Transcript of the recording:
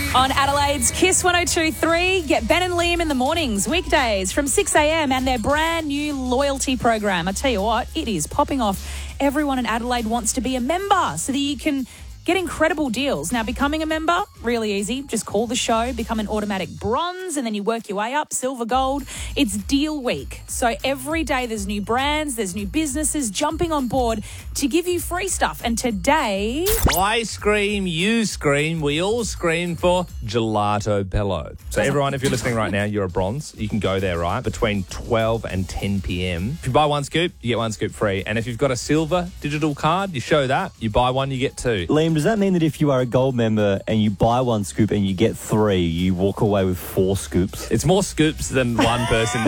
On Adelaide's Kiss 102.3, get Ben and Liam in the mornings, weekdays from 6 a.m. and their brand new loyalty program. I tell you what, it is popping off. Everyone in Adelaide wants to be a member so that you can get incredible deals. Now, becoming a member, really easy. Just call the show, become an automatic bronze, and then you work your way up, silver, gold. It's deal week. So every day there's new brands, there's new businesses jumping on board to give you free stuff. And today... I scream, you scream, we all scream for Gelato Bello. So everyone, if you're listening right now, you're a bronze. You can go there, right, between 12 and 10 p.m. If you buy one scoop, you get one scoop free. And if you've got a silver digital card, you show that. You buy one, you get two. Liam, does that mean that if you are a gold member and you buy one scoop and you get three, you walk away with 4 scoops? It's more scoops than one person